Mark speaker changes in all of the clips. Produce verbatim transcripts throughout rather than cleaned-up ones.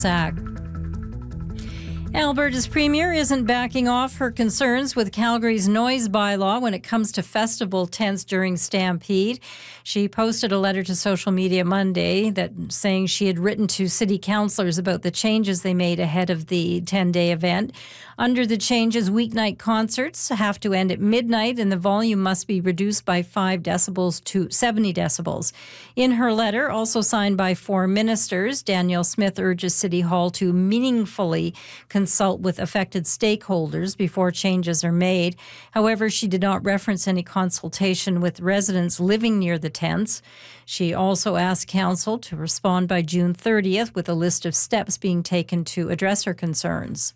Speaker 1: Act. Alberta's premier isn't backing off her concerns with Calgary's noise bylaw when it comes to festival tents during Stampede. She posted a letter to social media Monday that saying she had written to city councillors about the changes they made ahead of the ten-day event. Under the changes, weeknight concerts have to end at midnight and the volume must be reduced by five decibels to seventy decibels. In her letter, also signed by four ministers, Danielle Smith urges City Hall to meaningfully consult with affected stakeholders before changes are made. However, she did not reference any consultation with residents living near the tents. She also asked Council to respond by June thirtieth with a list of steps being taken to address her concerns.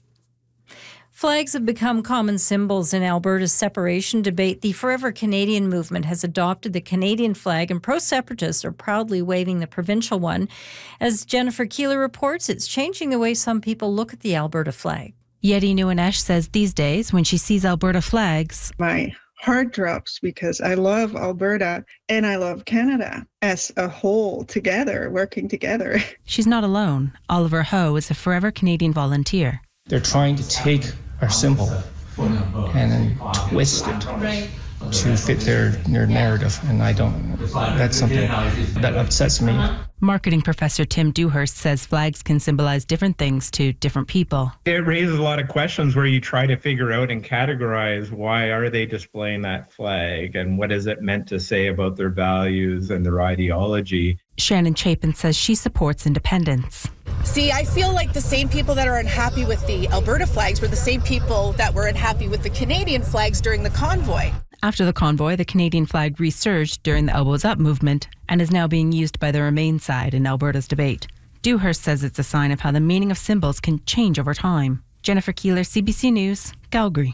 Speaker 1: Flags have become common symbols in Alberta's separation debate. The Forever Canadian movement has adopted the Canadian flag, and pro-separatists are proudly waving the provincial one. As Jennifer Keeler reports, it's changing the way some people look at the Alberta flag.
Speaker 2: Yeti Nuanesh says these days, when she sees Alberta flags,
Speaker 3: my heart drops because I love Alberta and I love Canada as a whole, together, working together.
Speaker 2: She's not alone. Oliver Ho is a Forever Canadian volunteer.
Speaker 4: They're trying to take our symbol and then twist it to fit their, their narrative, and I don't, that's something that upsets me.
Speaker 2: Marketing professor Tim Dewhurst says flags can symbolize different things to different people.
Speaker 5: It raises a lot of questions where you try to figure out and categorize why are they displaying that flag and what is it meant to say about their values and their ideology.
Speaker 2: Shannon Chapin says she supports independence.
Speaker 6: See, I feel like the same people that are unhappy with the Alberta flags were the same people that were unhappy with the Canadian flags during the convoy.
Speaker 2: After the convoy, the Canadian flag resurged during the Elbows Up movement and is now being used by the Remain side in Alberta's debate. Dewhurst says it's a sign of how the meaning of symbols can change over time. Jennifer Keeler, C B C News, Calgary.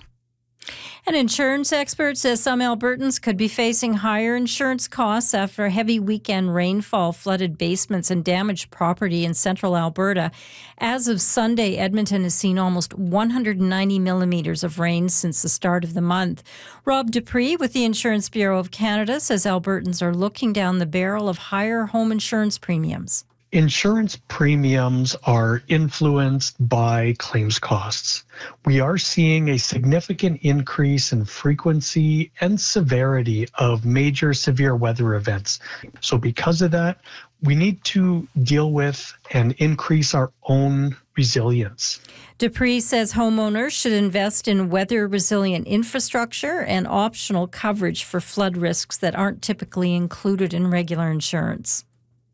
Speaker 1: An insurance expert says some Albertans could be facing higher insurance costs after heavy weekend rainfall flooded basements and damaged property in central Alberta. As of Sunday, Edmonton has seen almost one hundred ninety millimetres of rain since the start of the month. Rob Dupree with the Insurance Bureau of Canada says Albertans are looking down the barrel of higher home insurance premiums.
Speaker 7: Insurance premiums are influenced by claims costs. We are seeing a significant increase in frequency and severity of major severe weather events. So because of that, we need to deal with and increase our own resilience.
Speaker 1: Dupree says homeowners should invest in weather-resilient infrastructure and optional coverage for flood risks that aren't typically included in regular insurance.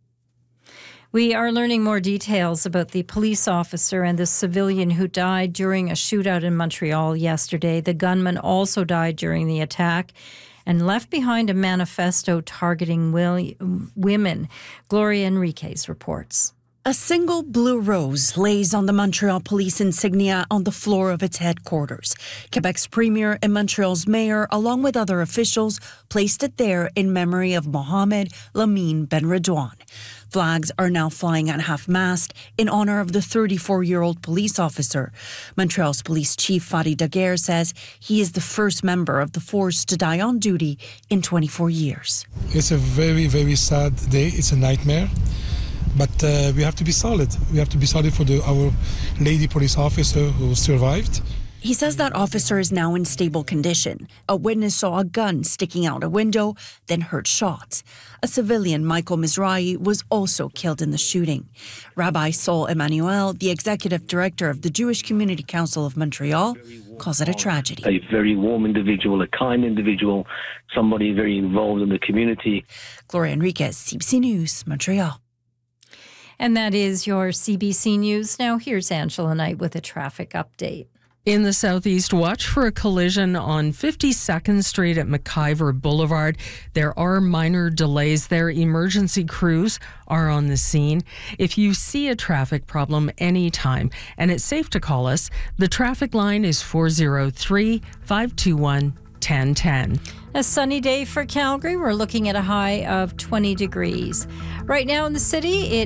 Speaker 1: We are learning more details about the police officer and the civilian who died during a shootout in Montreal yesterday. The gunman also died during the attack and left behind a manifesto targeting will- women. Gloria Enriquez reports.
Speaker 8: A single blue rose lays on the Montreal police insignia on the floor of its headquarters. Quebec's premier and Montreal's mayor, along with other officials, placed it there in memory of Mohamed Lamine Ben Redouane. Flags are now flying at half-mast in honor of the thirty-four-year-old police officer. Montreal's police chief Fadi Daguerre says he is the first member of the force to die on duty in twenty-four years.
Speaker 9: It's a very, very sad day. It's a nightmare. But uh, we have to be solid. We have to be solid for the, our lady police officer who survived.
Speaker 8: He says that officer is now in stable condition. A witness saw a gun sticking out a window, then heard shots. A civilian, Michael Mizrahi, was also killed in the shooting. Rabbi Sol Emmanuel, the executive director of the Jewish Community Council of Montreal, calls it a tragedy.
Speaker 10: A very warm individual, a kind individual, somebody very involved in the community.
Speaker 8: Gloria Enriquez, C B C News, Montreal.
Speaker 1: And that is your C B C News. Now here's Angela Knight with a traffic update.
Speaker 11: In the southeast, watch for a collision on fifty-second Street at McIver Boulevard. There are minor delays there. Emergency crews are on the scene. If you see a traffic problem anytime, and it's safe to call us, the traffic line is four oh three, five two one, one oh one oh.
Speaker 1: A sunny day for Calgary. We're looking at a high of twenty degrees. Right now in the city, it